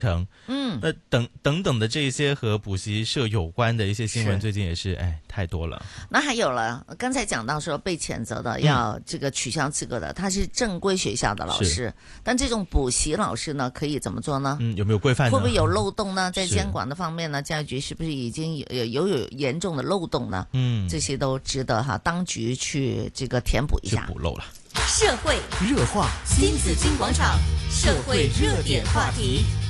成，那等等的这些和补習社有關的一些新聞，最近也是太多了。 那還有了，剛才講到說被譴責的要這個取消資格的，他是正規學校的老師，但這種補習老師呢，可以怎麼做呢？ 有沒有規範呢？ 會不會有漏洞呢？在監管的方面呢，教育局是不是已經有嚴重的漏洞呢？這些都值得當局去這個填補一下。 去補漏了。 社會熱話，新紫荊廣場，社會熱點話題。